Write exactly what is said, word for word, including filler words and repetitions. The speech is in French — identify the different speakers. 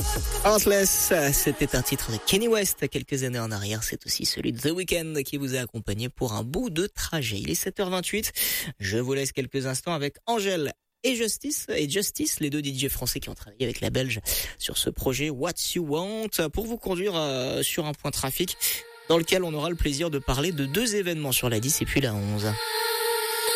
Speaker 1: Heartless, c'était un titre de Kanye West quelques années en arrière. C'est aussi celui de The Weeknd qui vous a accompagné pour un bout de trajet. Il est sept heures vingt-huit. Je vous laisse quelques instants avec Angèle et Justice, et Justice, les deux D J français qui ont travaillé avec la Belge sur ce projet What You Want, pour vous conduire euh, sur un point trafic dans lequel on aura le plaisir de parler de deux événements sur la dix et puis la onze.